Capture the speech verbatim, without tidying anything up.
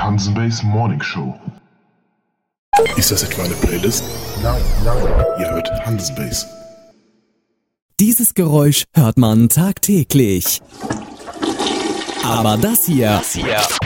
Hansenbase Morning Show. Ist das etwa eine Playlist? Nein, nein. Ihr hört Hansenbase. Dieses Geräusch hört man tagtäglich. Aber das hier, Das hier